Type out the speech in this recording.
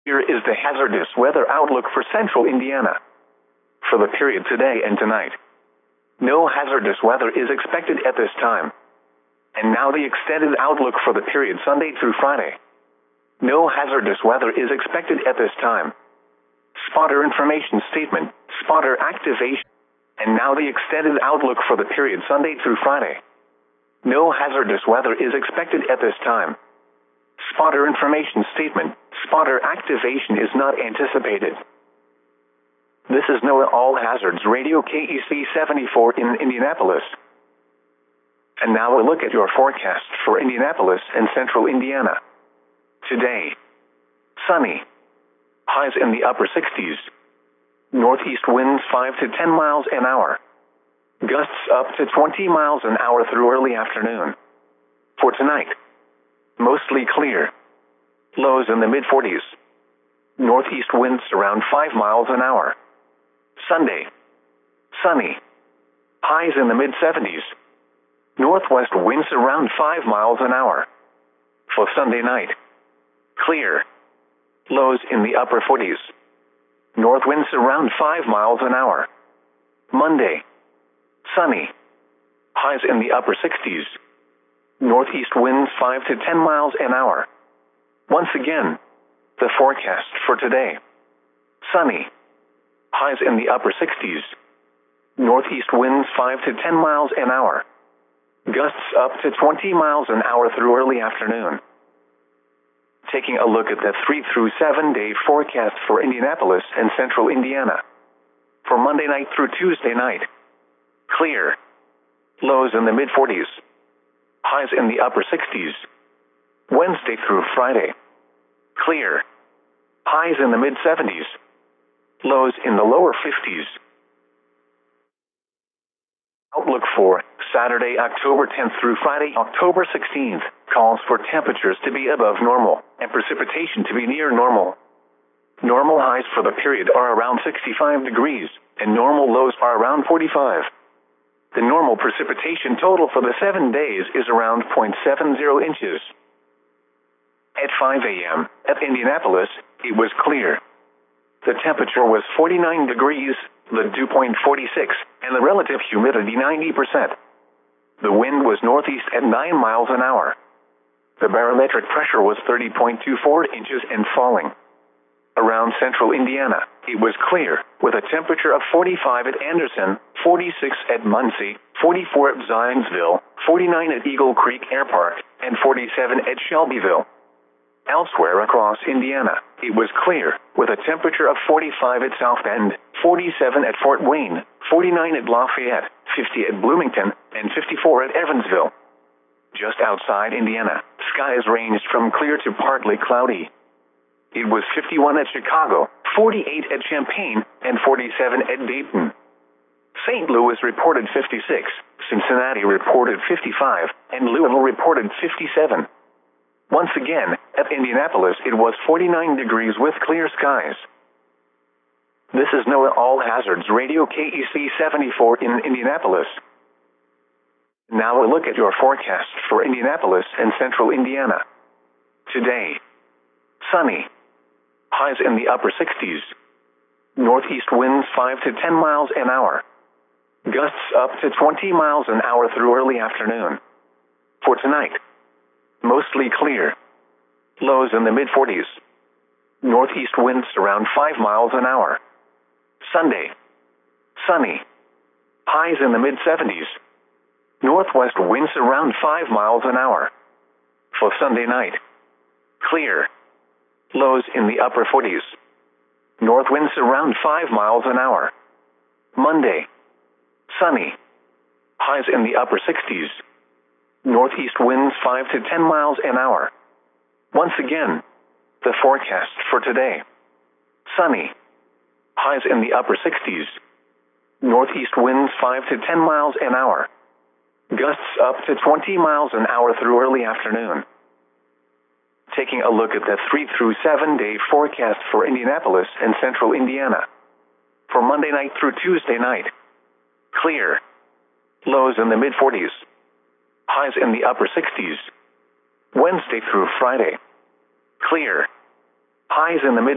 Here is the hazardous weather outlook for central Indiana. For the period today and tonight, no hazardous weather is expected at this time. And now the extended outlook for the period Sunday through Friday. No hazardous weather is expected at this time. Spotter information statement, spotter activation. And now the extended outlook for the period Sunday through Friday. No hazardous weather is expected at this time. Spotter information statement, spotter activation is not anticipated. This is NOAA All Hazards Radio KEC 74 in Indianapolis. And now a look at your forecast for Indianapolis and central Indiana. Today, sunny. Highs in the upper 60s. Northeast winds 5 to 10 miles an hour. Gusts up to 20 miles an hour through early afternoon. For tonight, mostly clear. Lows in the mid-40s. Northeast winds around 5 miles an hour. Sunday, sunny. Highs in the mid-70s. Northwest winds around 5 miles an hour. For Sunday night, clear. Lows in the upper 40s. North winds around 5 miles an hour. Monday, sunny. Highs in the upper 60s. Northeast winds 5 to 10 miles an hour. Once again, the forecast for today. Sunny. Highs in the upper 60s. Northeast winds 5 to 10 miles an hour. Gusts up to 20 miles an hour through early afternoon. Taking a look at the 3 through 7 day forecast for Indianapolis and central Indiana. For Monday night through Tuesday night, clear. Lows in the mid-40s. Highs in the upper 60s. Wednesday through Friday, clear. Highs in the mid-70s. Lows in the lower 50s. Outlook for Saturday, October 10th through Friday, October 16th, calls for temperatures to be above normal and precipitation to be near normal. Normal highs for the period are around 65 degrees, and normal lows are around 45. The normal precipitation total for the 7 days is around 0.70 inches. At 5 a.m., at Indianapolis, it was clear. The temperature was 49 degrees, the dew point 46, and the relative humidity 90%. The wind was northeast at 9 miles an hour. The barometric pressure was 30.24 inches and falling. Around central Indiana, it was clear, with a temperature of 45 at Anderson, 46 at Muncie, 44 at Zionsville, 49 at Eagle Creek Air Park, and 47 at Shelbyville. Elsewhere across Indiana, it was clear, with a temperature of 45 at South Bend, 47 at Fort Wayne, 49 at Lafayette, 50 at Bloomington, and 54 at Evansville. Just outside Indiana, skies ranged from clear to partly cloudy. It was 51 at Chicago, 48 at Champaign, and 47 at Dayton. St. Louis reported 56, Cincinnati reported 55, and Louisville reported 57. Once again, at Indianapolis it was 49 degrees with clear skies. This is NOAA All Hazards Radio KEC 74 in Indianapolis. Now a look at your forecast for Indianapolis and central Indiana. Today, sunny. Highs in the upper 60s. Northeast winds 5 to 10 miles an hour. Gusts up to 20 miles an hour through early afternoon. For tonight, mostly clear. Lows in the mid-40s. Northeast winds around 5 miles an hour. Sunday, sunny. Highs in the mid-70s. Northwest winds around 5 miles an hour. For Sunday night, clear. Lows in the upper 40s. North winds around 5 miles an hour. Monday, sunny. Highs in the upper 60s. Northeast winds 5 to 10 miles an hour. Once again, the forecast for today. Sunny. Highs in the upper 60s. Northeast winds 5 to 10 miles an hour. Gusts up to 20 miles an hour through early afternoon. Taking a look at the 3 through 7 day forecast for Indianapolis and central Indiana. For Monday night through Tuesday night, clear. Lows in the mid-40s. Highs in the upper 60s. Wednesday through Friday, clear. Highs in the mid